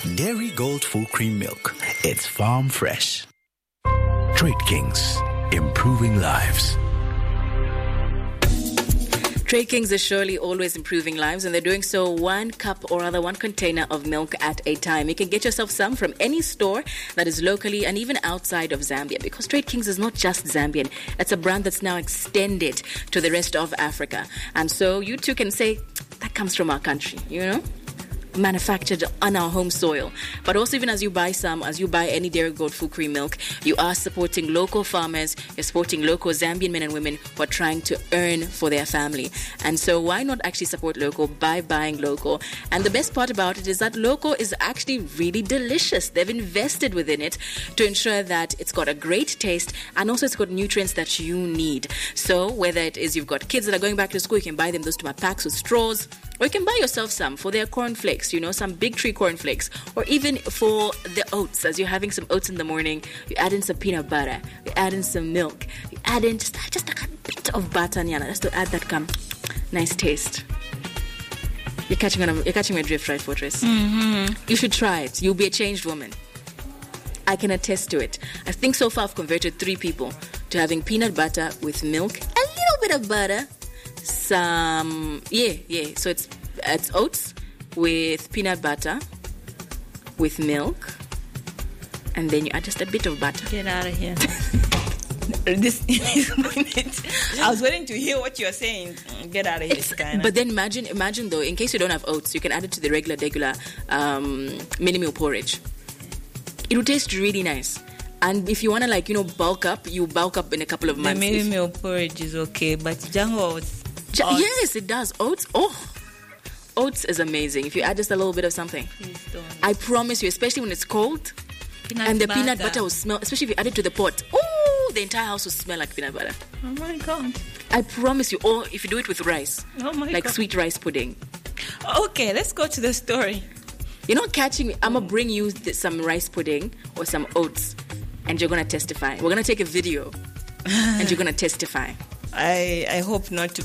Dairy Gold Full Cream Milk. It's farm fresh. Trade Kings, improving lives. Trade Kings is surely always improving lives, and they're doing so one cup or rather one container of milk at a time. You can get yourself some from any store that is locally and even outside of Zambia, because Trade Kings is not just Zambian. It's a brand that's now extended to the rest of Africa. And so you too can say, that comes from our country, manufactured on our home soil. But also, even as you buy any Dairy Gold Full Cream Milk, you are supporting local farmers, you're supporting local Zambian men and women who are trying to earn for their family. And so why not actually support local by buying local? And the best part about it is that local is actually really delicious. They've invested within it to ensure that it's got a great taste, and also it's got nutrients that you need. So whether it is you've got kids that are going back to school, you can buy them those tomato packs with straws, or you can buy yourself some for their cornflakes, some Big Tree cornflakes, or even for the oats. As you're having some oats in the morning, you add in some peanut butter, you add in some milk, you add in just a bit of butter, just to add that nice taste. You're catching my drift, right, Fortress? Mm-hmm. You should try it. You'll be a changed woman. I can attest to it. I think so far I've converted 3 people to having peanut butter with milk, a little bit of butter, some so it's oats with peanut butter with milk, and then you add just a bit of butter. Get out of here. I was waiting to hear what you're saying. Get out of here. But then imagine though, in case you don't have oats, you can add it to the regular mini meal porridge. It will taste really nice. And if you want to bulk up, you bulk up in a couple of months. The mini meal porridge is okay, but Django oats. Yes, it does. Oats is amazing. If you add just a little bit of something. Please don't. I promise you, especially when it's cold, peanut butter will smell, especially if you add it to the pot. Oh, the entire house will smell like peanut butter. Oh my God. I promise you. Or if you do it with rice. Oh my God. Like sweet rice pudding. Okay, let's go to the story. You're not catching me. I'm going to bring you some rice pudding or some oats, and you're going to testify. We're going to take a video, and you're going to testify. I hope not to